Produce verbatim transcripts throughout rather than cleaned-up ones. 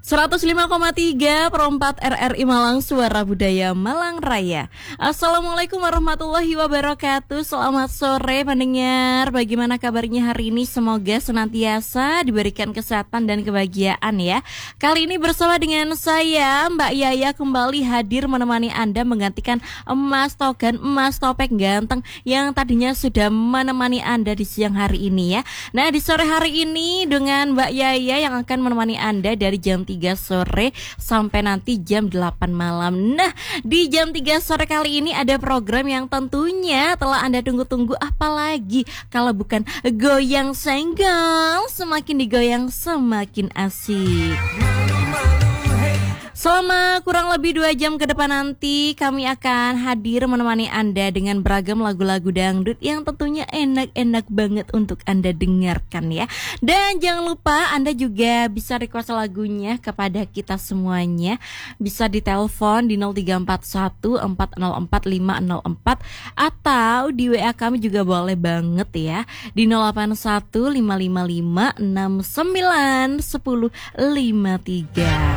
seratus lima koma tiga perempat R R I Malang, Suara Budaya Malang Raya. Assalamualaikum warahmatullahi wabarakatuh. Selamat sore pendengar. Bagaimana kabarnya hari ini? Semoga senantiasa diberikan kesehatan dan kebahagiaan ya. Kali ini bersama dengan saya Mbak Yaya kembali hadir menemani Anda menggantikan Emas Togan, Emas Topeng Ganteng yang tadinya sudah menemani Anda di siang hari ini ya. Nah, di sore hari ini dengan Mbak Yaya yang akan menemani Anda dari jam tiga sore sampai nanti jam delapan malam. Nah, di jam tiga sore kali ini ada program yang tentunya telah Anda tunggu-tunggu, apalagi kalau bukan Goyang Senggol. Semakin digoyang semakin asik. Selama kurang lebih dua jam ke depan nanti kami akan hadir menemani Anda dengan beragam lagu-lagu dangdut yang tentunya enak-enak banget untuk Anda dengarkan ya. Dan jangan lupa Anda juga bisa request lagunya kepada kita semuanya. Bisa ditelepon di nol tiga empat satu empat nol empat lima nol empat atau di W A kami juga boleh banget ya di nol delapan satu lima lima lima enam sembilan satu nol lima tiga.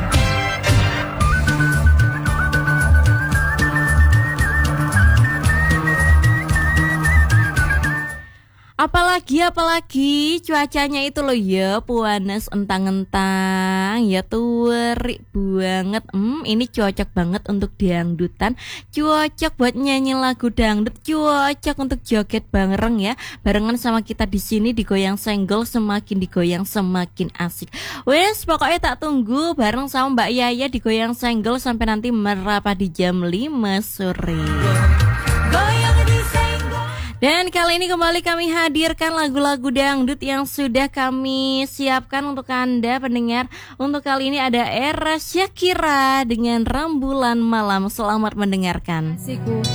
Apalagi apalagi cuacanya itu loh ya, panas entang-entang ya, terik banget. Hmm, ini cocok banget untuk dangdutan, cocok buat nyanyi lagu dangdut, cocok untuk joget bareng ya, barengan sama kita di sini di Goyang Senggol. Semakin digoyang semakin asik. Wes, pokoknya tak tunggu bareng sama Mbak Yaya di Goyang Senggol sampai nanti merapat di jam lima sore. Goyang di Senggol. Dan kali ini kembali kami hadirkan lagu-lagu dangdut yang sudah kami siapkan untuk Anda pendengar. Untuk kali ini ada Era Syakira dengan Rembulan Malam. Selamat mendengarkan. Kasihku.